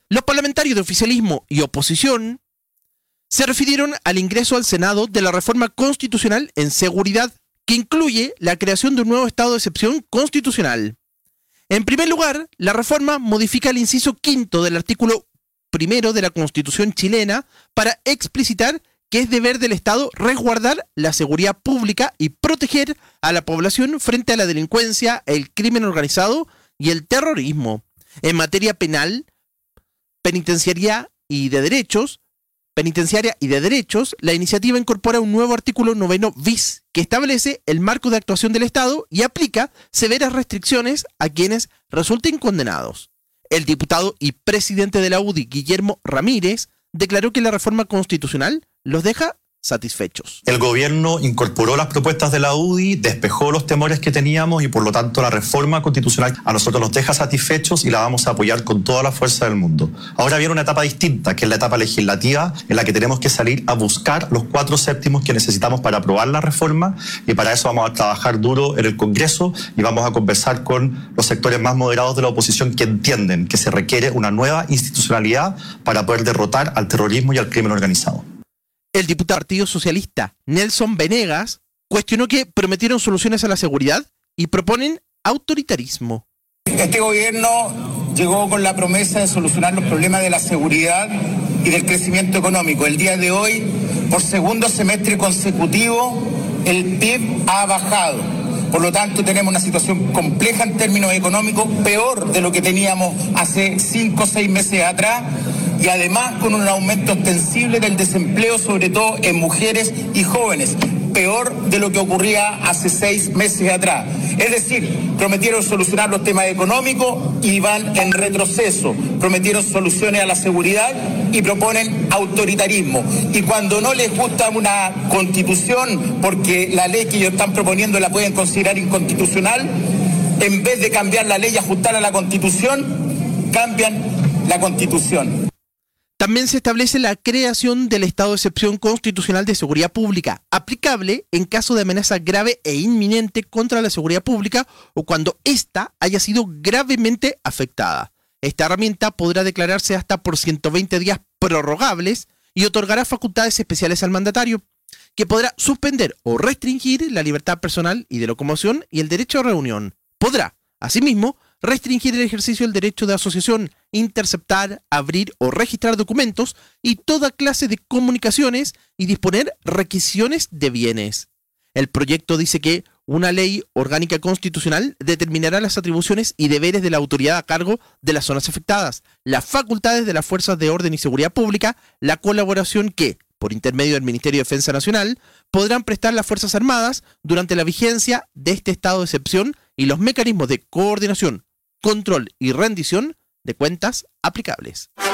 Los parlamentarios de oficialismo y oposición se refirieron al ingreso al Senado de la reforma constitucional en seguridad, que incluye la creación de un nuevo estado de excepción constitucional. En primer lugar, la reforma modifica el inciso 5 del artículo 1 de la Constitución chilena para explicitar que es deber del Estado resguardar la seguridad pública y proteger a la población frente a la delincuencia, el crimen organizado y el terrorismo. En materia penal, penitenciaria y de derechos, la iniciativa incorpora un nuevo artículo 9 bis que establece el marco de actuación del Estado y aplica severas restricciones a quienes resulten condenados. El diputado y presidente de la UDI, Guillermo Ramírez, declaró que la reforma constitucional los deja satisfechos. El gobierno incorporó las propuestas de la UDI, despejó los temores que teníamos y por lo tanto la reforma constitucional a nosotros nos deja satisfechos y la vamos a apoyar con toda la fuerza del mundo. Ahora viene una etapa distinta, que es la etapa legislativa, en la que tenemos que salir a buscar los 4/7 que necesitamos para aprobar la reforma, y para eso vamos a trabajar duro en el Congreso y vamos a conversar con los sectores más moderados de la oposición que entienden que se requiere una nueva institucionalidad para poder derrotar al terrorismo y al crimen organizado. El diputado del Partido Socialista, Nelson Venegas, cuestionó que prometieron soluciones a la seguridad y proponen autoritarismo. Este gobierno llegó con la promesa de solucionar los problemas de la seguridad y del crecimiento económico. El día de hoy, por segundo semestre consecutivo, el PIB ha bajado. Por lo tanto, tenemos una situación compleja en términos económicos, peor de lo que teníamos hace 5 o 6 meses atrás, y además con un aumento ostensible del desempleo, sobre todo en mujeres y jóvenes, peor de lo que ocurría hace 6 meses atrás. Es decir, prometieron solucionar los temas económicos y van en retroceso. Prometieron soluciones a la seguridad y proponen autoritarismo. Y cuando no les gusta una constitución, porque la ley que ellos están proponiendo la pueden considerar inconstitucional, en vez de cambiar la ley y ajustarla a la constitución, cambian la constitución. También se establece la creación del estado de excepción constitucional de seguridad pública, aplicable en caso de amenaza grave e inminente contra la seguridad pública o cuando ésta haya sido gravemente afectada. Esta herramienta podrá declararse hasta por 120 días prorrogables y otorgará facultades especiales al mandatario, que podrá suspender o restringir la libertad personal y de locomoción y el derecho a reunión. Podrá, asimismo, restringir el ejercicio del derecho de asociación, interceptar, abrir o registrar documentos y toda clase de comunicaciones y disponer requisiciones de bienes. El proyecto dice que una ley orgánica constitucional determinará las atribuciones y deberes de la autoridad a cargo de las zonas afectadas, las facultades de las fuerzas de orden y seguridad pública, la colaboración que, por intermedio del Ministerio de Defensa Nacional, podrán prestar las Fuerzas Armadas durante la vigencia de este estado de excepción y los mecanismos de coordinación, control y rendición de cuentas aplicables.